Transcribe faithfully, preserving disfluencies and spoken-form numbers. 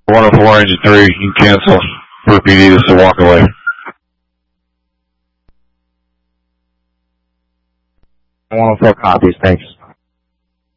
one oh four, engine three, you can cancel for P D, this is a walk away. one oh four copies, thanks.